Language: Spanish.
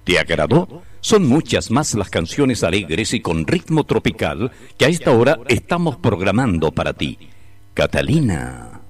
¿Te agradó? Son muchas más las canciones alegres y con ritmo tropical que a esta hora estamos programando para ti. Catalina.